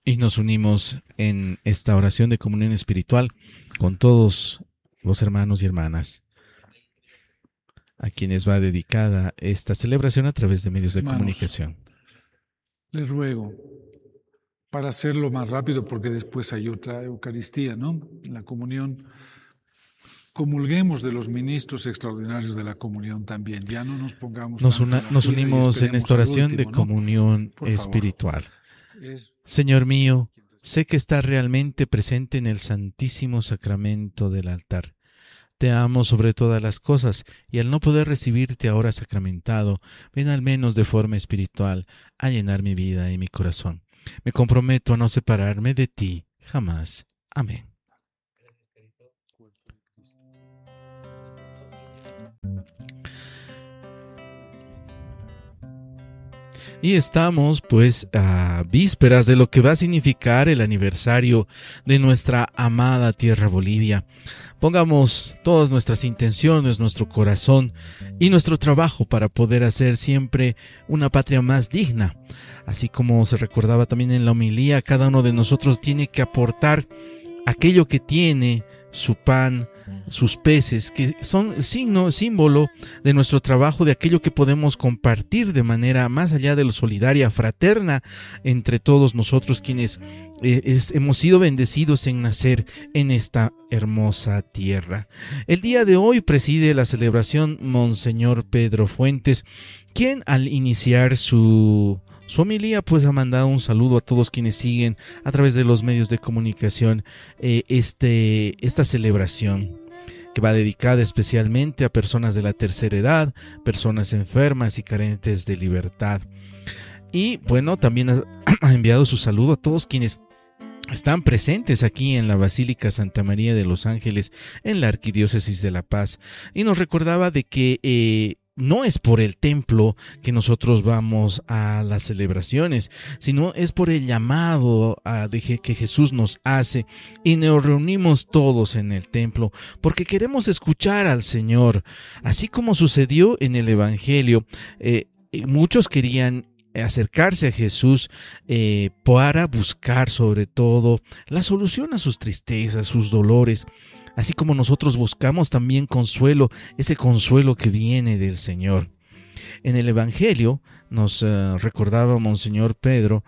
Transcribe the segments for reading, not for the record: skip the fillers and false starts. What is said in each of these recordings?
Y nos unimos en esta oración de comunión espiritual con todos los hermanos y hermanas a quienes va dedicada esta celebración a través de medios de Hermanos, comunicación. les ruego, para hacerlo más rápido, porque después hay otra Eucaristía, ¿no? La comunión. Comulguemos de los ministros extraordinarios de la comunión también. Ya no nos pongamos tanto en la Nos fila y unimos en esperemos esta al oración de último, ¿no? comunión Por favor. espiritual. Señor mío, sé que estás realmente presente en el Santísimo Sacramento del altar. Te amo sobre todas las cosas, y al no poder recibirte ahora sacramentado, ven al menos de forma espiritual a llenar mi vida y mi corazón. Me comprometo a no separarme de ti jamás. Amén. Y estamos pues a vísperas de lo que va a significar el aniversario de nuestra amada tierra Bolivia. Pongamos todas nuestras intenciones, nuestro corazón y nuestro trabajo para poder hacer siempre una patria más digna. Así como se recordaba también en la homilía, cada uno de nosotros tiene que aportar aquello que tiene, su pan, sus peces, que son símbolo de nuestro trabajo, de aquello que podemos compartir de manera más allá de lo solidaria, fraterna, entre todos nosotros quienes hemos sido bendecidos en nacer en esta hermosa tierra. El día de hoy preside la celebración Monseñor Pedro Fuentes, quien al iniciar su homilía pues ha mandado un saludo a todos quienes siguen a través de los medios de comunicación esta celebración, que va dedicada especialmente a personas de la tercera edad, personas enfermas y carentes de libertad. Y bueno, también ha enviado su saludo a todos quienes están presentes aquí en la Basílica Santa María de los Ángeles, en la Arquidiócesis de La Paz. Y nos recordaba de que no es por el templo que nosotros vamos a las celebraciones, sino es por el llamado que Jesús nos hace, y nos reunimos todos en el templo porque queremos escuchar al Señor. Así como sucedió en el Evangelio, muchos querían acercarse a Jesús para buscar sobre todo la solución a sus tristezas, sus dolores. Así como nosotros buscamos también consuelo, ese consuelo que viene del Señor. En el Evangelio nos recordaba Monseñor Pedro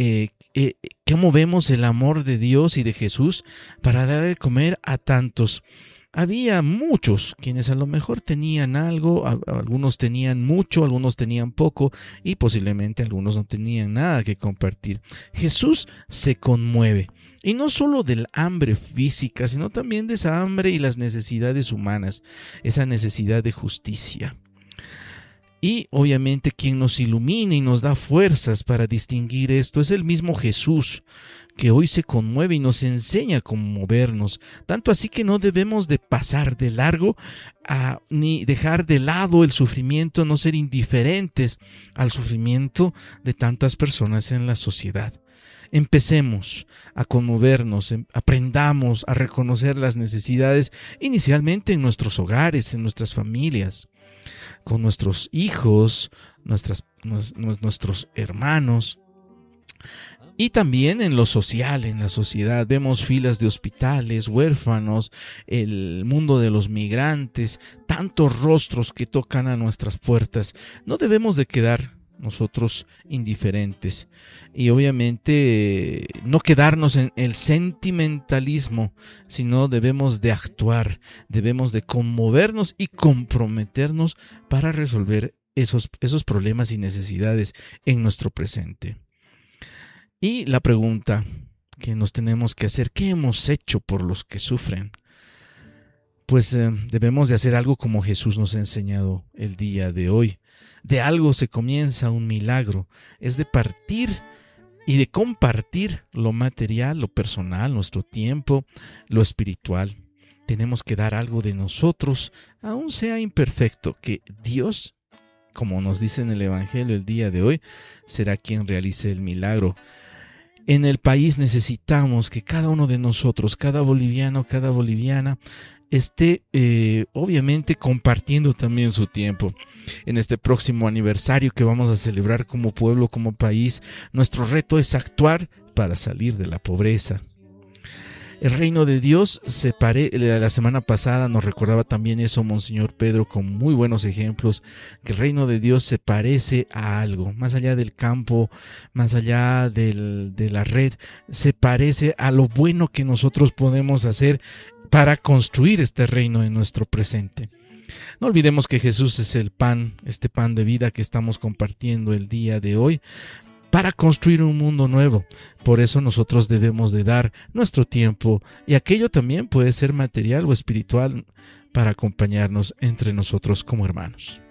cómo vemos el amor de Dios y de Jesús para dar de comer a tantos. Había muchos quienes a lo mejor tenían algo, algunos tenían mucho, algunos tenían poco y posiblemente algunos no tenían nada que compartir. Jesús se conmueve. Y no solo del hambre física, sino también de esa hambre y las necesidades humanas, esa necesidad de justicia. Y obviamente quien nos ilumina y nos da fuerzas para distinguir esto es el mismo Jesús, que hoy se conmueve y nos enseña a conmovernos, tanto así que no debemos de pasar de largo ni dejar de lado el sufrimiento, no ser indiferentes al sufrimiento de tantas personas en la sociedad. Empecemos a conmovernos, aprendamos a reconocer las necesidades inicialmente en nuestros hogares, en nuestras familias, con nuestros hijos, nuestros hermanos. Y también en lo social, en la sociedad, vemos filas de hospitales, huérfanos, el mundo de los migrantes, tantos rostros que tocan a nuestras puertas. No debemos de quedar nosotros indiferentes y obviamente no quedarnos en el sentimentalismo, sino debemos de actuar, debemos de conmovernos y comprometernos para resolver esos problemas y necesidades en nuestro presente. Y la pregunta que nos tenemos que hacer: ¿qué hemos hecho por los que sufren? Pues debemos de hacer algo como Jesús nos ha enseñado el día de hoy. De algo se comienza un milagro, es de partir y de compartir lo material, lo personal, nuestro tiempo, lo espiritual. Tenemos que dar algo de nosotros, aun sea imperfecto, que Dios, como nos dice en el Evangelio el día de hoy, será quien realice el milagro. En el país necesitamos que cada uno de nosotros, cada boliviano, cada boliviana, esté obviamente compartiendo también su tiempo. En este próximo aniversario que vamos a celebrar como pueblo, como país, nuestro reto es actuar para salir de la pobreza. El reino de Dios la semana pasada nos recordaba también eso Monseñor Pedro con muy buenos ejemplos, que el reino de Dios se parece a algo, más allá del campo, más allá de la red, se parece a lo bueno que nosotros podemos hacer para construir este reino en nuestro presente. No olvidemos que Jesús es el pan, este pan de vida que estamos compartiendo el día de hoy, para construir un mundo nuevo. Por eso nosotros debemos de dar nuestro tiempo, y aquello también puede ser material o espiritual, para acompañarnos entre nosotros como hermanos.